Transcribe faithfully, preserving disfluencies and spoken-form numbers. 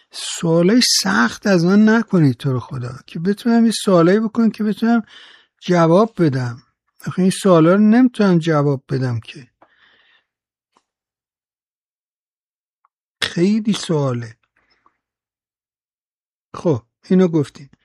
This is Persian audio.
سوالای سخت از من نکنید تو رو خدا، که بتونم این سوالایی بکنم که بتونم جواب بدم. آخه این سوالا رو نمیتونم جواب بدم که، خیلی سواله. خب اینو گفتیم.